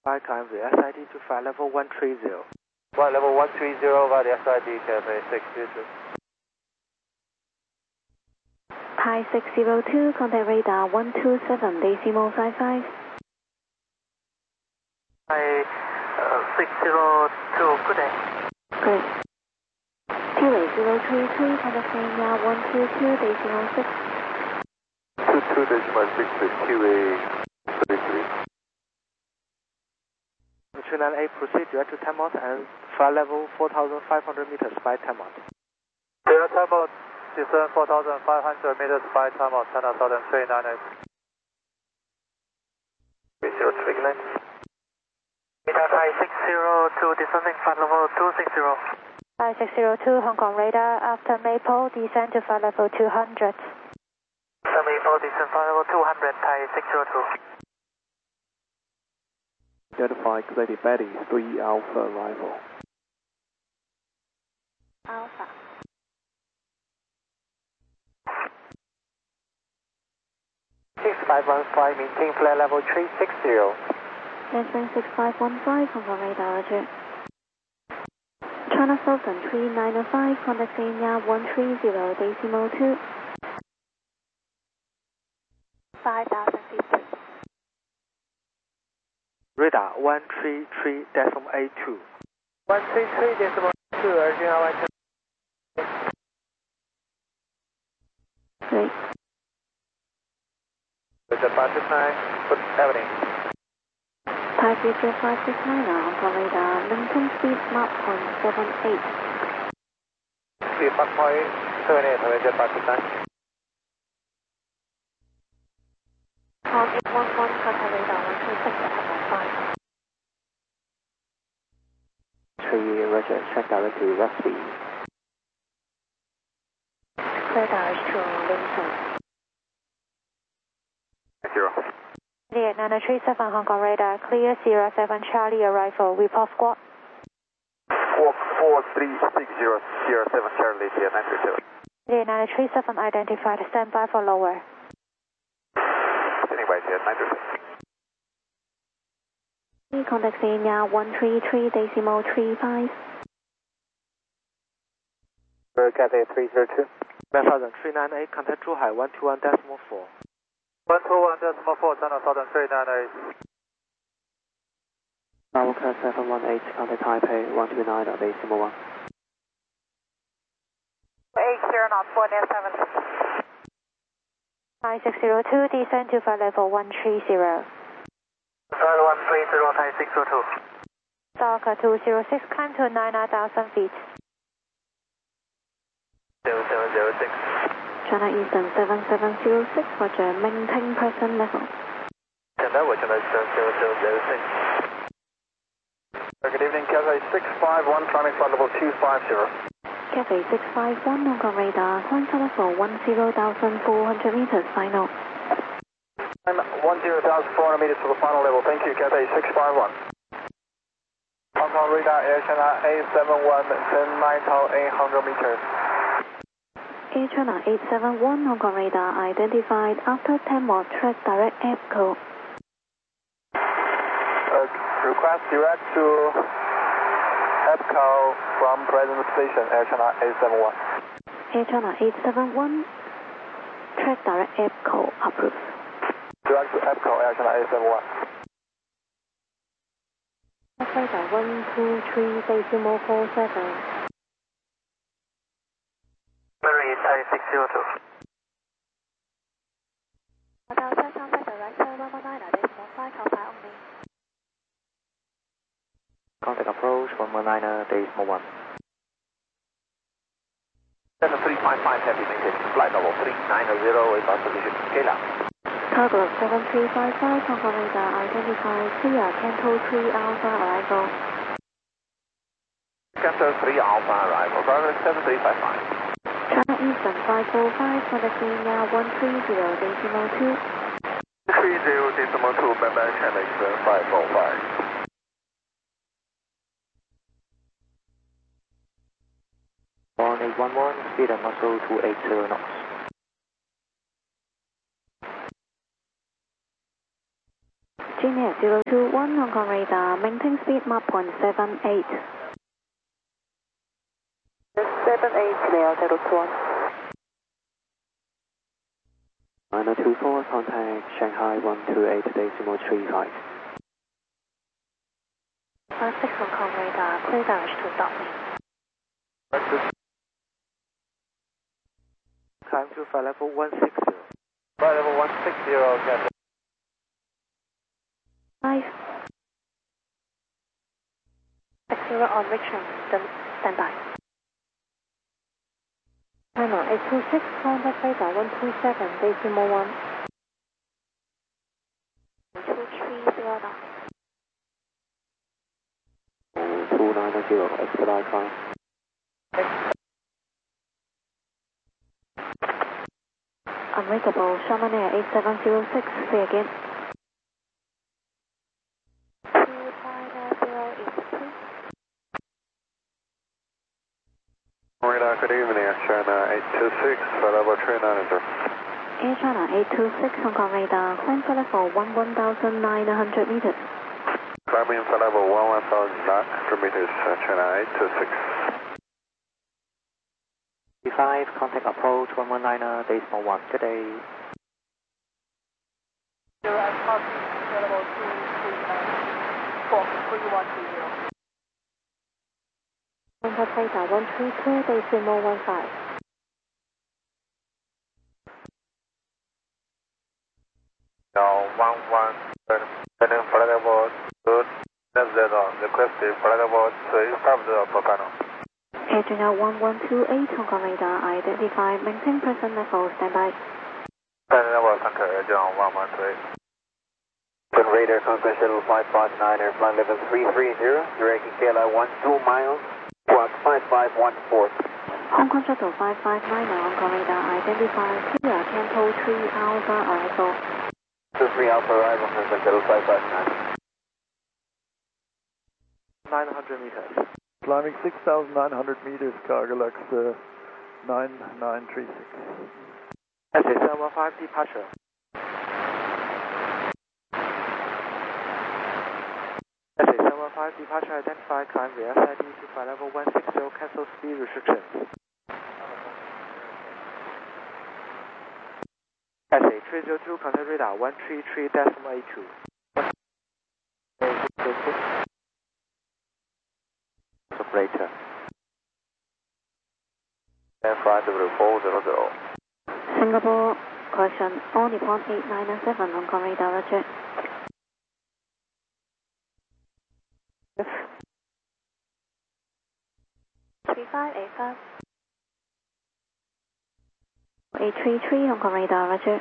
Flight time the SID to flight level 130. Flight level 130 via the SID, Cathay 602. Thai 602, contact radar 127, decimal 55. Thai 602, good day. Great. QA 033, contact Kenya 122, decimal 6. 22.66, QA 33. 398 proceed direct to Tamot and flight level 4,500 meters by Tamot. Clear Tamot, descend 4,500 meters by Tamot, China Southern 398. 303 connect. Thai 602, descending flight level 260. Thai 602, Hong Kong radar, after Maple, descend to flight level 200. Maple, descend flight level 200, Thai 602. Identify Lady Betty, 3 Alpha arrival. Alpha. Flight maintain flight level 360. Descend 6515, Hong Kong radar, roger. China Southern 3905, contact Kenya 130, decimal 2. 5,000 feet. Radar 133.82. 133.2, original 1. Great. With the Pacific 9, good evening. Thai future 569, Hong Kong radar, maintain speed Mach 0.78. Speed Mach 0.78, with the Pacific 9. Hong 811, contact radar 136.5. 3 Roger, check direct to Rusby. Radar is to Lincoln. 0. 937, Hong Kong radar, clear 07 Charlie arrival, report squad. 436007 Charlie, 937. 937 identified, standby for lower. Standing by, 937. Contact Kenya 133, decimal 35. Cathay 302. 398, contact Zhuhai 121.4. 121.4, China Southern 398. Marker 718, contact Taipei 129.1. 80 knots, 187. Thai 602, descend to flight level 130. Flight 130, Thai 602. Stalker 206, climb to 9,000 feet. 0706. China Eastern 7706, roger, maintain present level. China, we're China 0006. Good evening, Cathay 651, climbing flight level 250. Cathay 651, Hong Kong radar, climb flight level 10,400 meters, final. 10,400 meters to the final level, thank you, Cathay 651. Hong Kong radar, Air China A71, 10,800 meters. Air China 871, Hong Kong radar, identified after Tamot, track direct EPCO. Request direct to EPCO from present station, Air China 871. Air China 871, track direct EPCO, approved. Direct to EPCO, Air China 871. Radar 123, decimal 47. Mary, Thai 602. Hotel set contact director 119, decimal 5, Alpha only. Contact approach 119, decimal 1. 7355, heavy maintenance, flight level 390, with our position, Kayla. Cargo 7355, Hong Kong radar, identified clear, Canto 3 Alpha arrival. Canto 3 Alpha arrival, driver 7355. China Eastern 545, contact Kenya 130, decimal 2. 30 decimal 2, Bambang China Eastern 545. On 811, speed and muscle 280 knots. Genie Air 021, Hong Kong radar, maintain speed Mach 0.78. 78 clear, 021. 9024, contact Shanghai 128.35. 16 Hong Kong radar, clear direct to Darwin. Climb to flight level 160. Flight level 160, Captain. 560 on Richmond, stand by. China 826, contact radar 127, decimal 1. 230 now. 290, expedite climb. Unreachable, Sherman Air 8706, say again. 2590 is two. Radar, good evening, China 826, flight level 390. Air China 826, Hong Kong radar, climb flight level 11,900 meters. Climbing flight level 11,900 meters, China 826. 5, contact approach 119, decimal 1. Good day. Zero and passing flight level 239, Fox 3120. Contact radar 132, decimal 15. Now 11, heading flight level 290, requested flight level 350 per panel. Air China 1128, Hong Kong radar, identify, maintain present level, standby. Flight level, thank you, Air China 1128. Open radar, Conquest Shuttle 559, air flight level 330, directing KLI 12 miles, squawk 5514. Hong Kong Shuttle 559, Hong Kong radar, identify, clear, Tempo 3 Alpha arrival. 23 Alpha arrival, Conquest Shuttle 559. 900 meters. Climbing 6,900 meters, Cargolux 9936. SA715 departure. SA715 departure identified, climb the SID to flight level 160, cancel speed restrictions. SA302, contact radar 133.82. Operator. And flight level 400. Singapore, correction, all Nippon 8997, Hong Kong radar, roger. Yes. 3585. 833, Hong Kong radar, roger.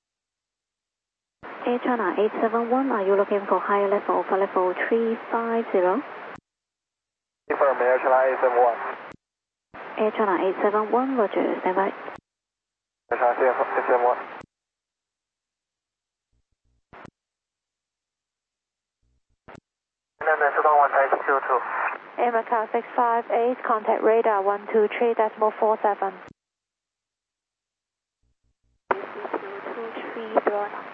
Air China 871, are you looking for higher level for level 350? Confirm, Air China 871. Air China 871, roger, standby. Air China 871. Air Macau 658, contact radar 123.47. 230 now.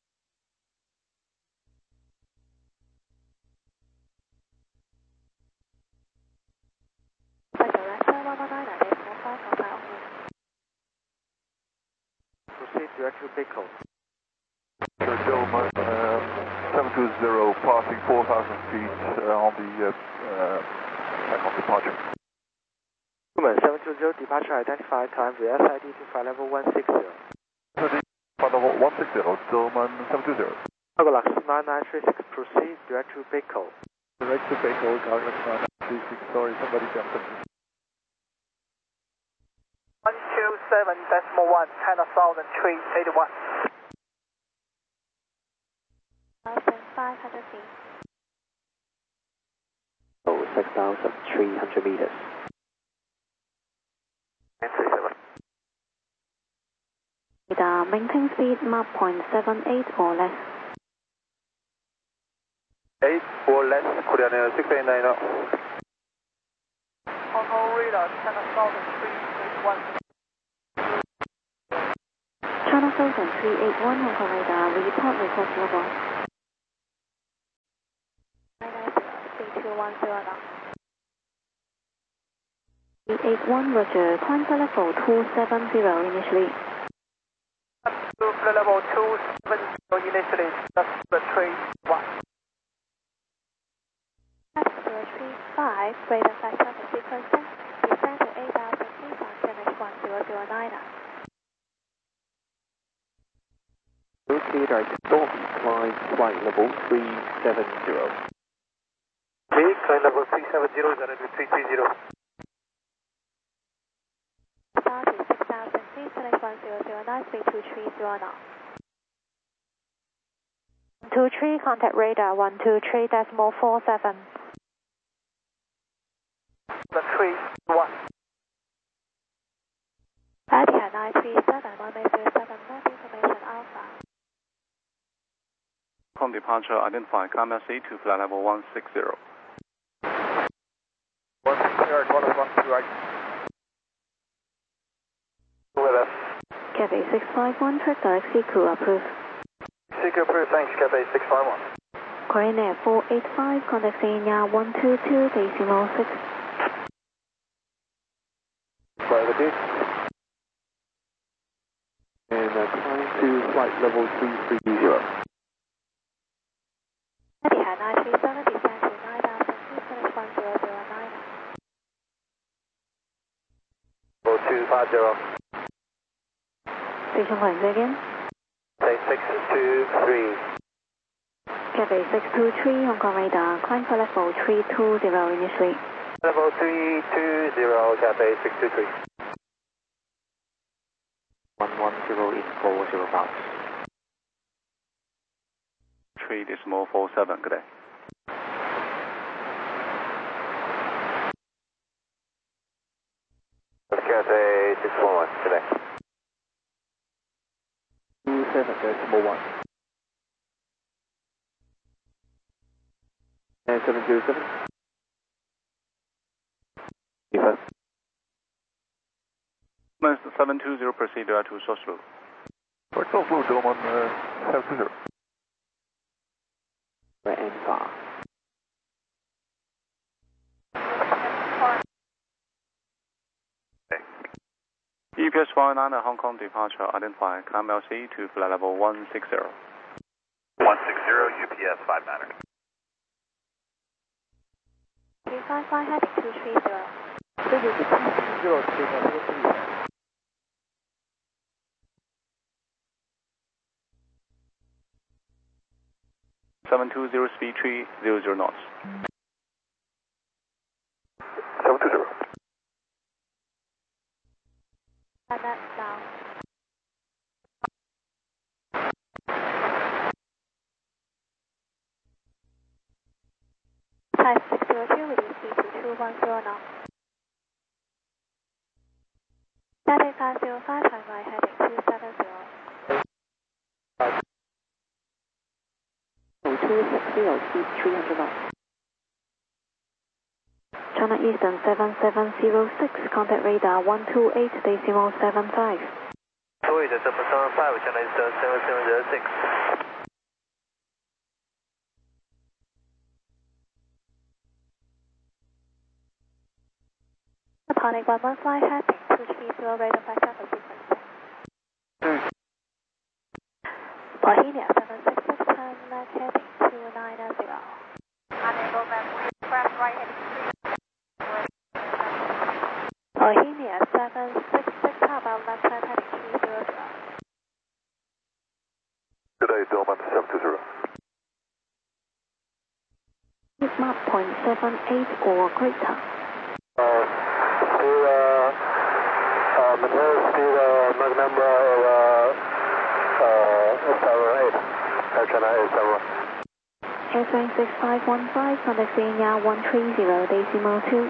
Proceed direct to Bickel. Gentlemen, 720 passing 4,000 feet on the track of departure. Human 720, departure identified, climb the SID to flight level 160. Flight level 160, gentlemen 720. Cargolux 9936, proceed direct to Bickel. Direct to Bickel, Cargolux 9936, sorry, somebody jumped in. 127.1, China Southern 381. 1,500 feet. Oh, 6,300 meters. 937. Radar, maintain speed Mach 0.78 or less. 8 or less, Korean 689. Hong Kong radar, China Southern 381. China Southern 381, Hong Kong radar, report request level. 210 now. 881 Roger, climb for level 270 initially. To level 270 initially, that's the 31. That's 35, radar factor for sequencing. Descend to 8,000 feet on damage 1009 now. Okay, direct stop, climb flight level 370. Okay, climb level 370 is at 330. Start is 6,000 feet, select 1009, speed 230 now. 123, contact radar 123.47. The 31. Etihad 937, 1807, net information Alpha. On departure, identify Camel C to flight level 160. 160, 112 right. With us. Cathay 651, track direct CQ approved. CQ approved, thanks, Cathay 651. Korean Air 485, contact Senior 122.6. Private ditch. And climb to flight level 330. Etihad 937, descend to 9,000 feet, select 1009. 250. Station point again. Say 623. Cathay 623, Hong Kong radar, climb for level 320 initially. Level 320, Cathay 623. 110 in 40 knots. 3.47, good day. Cathay 641, today. 27.1. And 707. Defense. 720, proceed to source loop. Direct off load, gentlemen, 720. And far. EPS 19 Hong Kong departure, identify Camel C to flight level 160. 160, UPS 59er. 355 heading 230. 这个是 T70 这个这个这里。 720 speed 300 knots. 720. And that's down. Type 602, reduce speed to 210 now. Cathay 505, turn right heading 270. 260, speed 300 knots. China Eastern 7706, contact radar 128.75. 28775, China Eastern 7706. Panic 11 fly heading 230, radar factor for sequencing. Bohemia 766, turn left heading 290. Unable ma'am, we press right heading 3. Bohemia 766, outbound left side heading 300. Good day, Delman 720. Hit map point 78 or greater. Manila speed, Mach number of 878, Air China 871. Airplane 6515, contact Senior 130.2.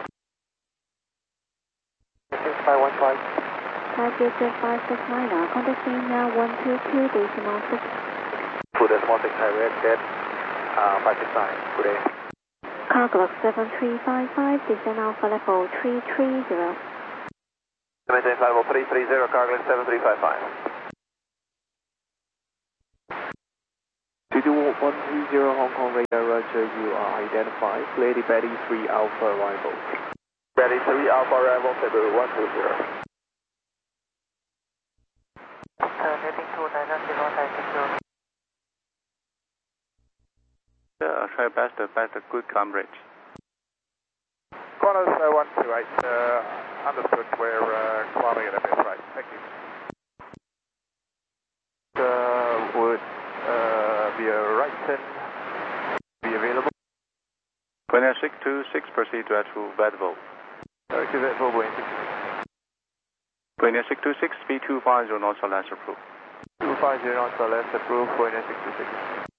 6515. Target 569, contact Senior 122.6. 2.16, direct 569, good day. Cargo 7355, descend Alpha level 330. Maintain flight level 330, cargo 7355. 22130 Hong Kong radar, passenger you are identified. Lady Betty 3 Alpha arrival. Betty 3 Alpha arrival, February 120. Heading to 990 try best good climb rate. Qantas 128, understood, we're climbing at a bit, right, thank you. Would be a right turn be available? Premier 626, proceed to Vedville. To Vedville, Boeing 626. Premier 626, speed 250 knots or less approved. 250 knots or less approved, Boeing 626.